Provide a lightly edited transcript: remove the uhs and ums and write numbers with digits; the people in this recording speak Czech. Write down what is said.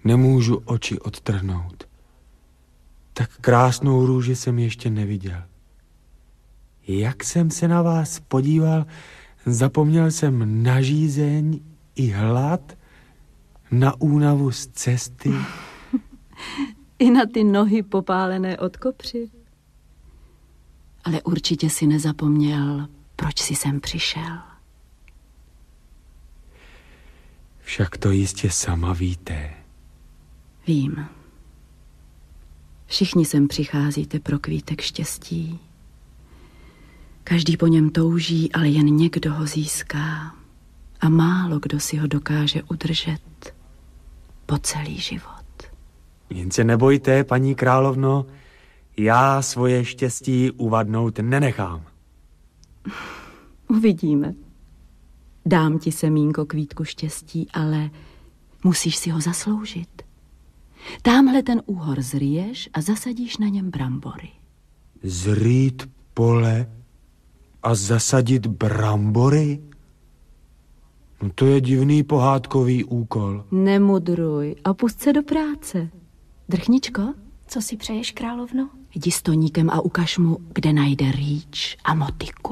Nemůžu oči odtrhnout. Tak krásnou růži jsem ještě neviděl. Jak jsem se na vás podíval, zapomněl jsem na žízeň i hlad, na únavu z cesty. I na ty nohy popálené od kopři. Ale určitě si nezapomněl, proč si sem přišel. Však to jistě sama víte. Vím. Všichni sem přicházíte pro kvítek štěstí. Každý po něm touží, ale jen někdo ho získá. A málo kdo si ho dokáže udržet po celý život. Jen se nebojte, paní královno, já svoje štěstí uvadnout nenechám. Uvidíme. Dám ti, semínko, kvítku štěstí, ale musíš si ho zasloužit. Támhle ten úhor zryješ a zasadíš na něm brambory. Zrýt pole a zasadit brambory? No to je divný pohádkový úkol. Nemudruj a pust se do práce. Drchničko? Co si přeješ, královno? Jdi s Toníkem a ukaž mu, kde najde rýč a motiku.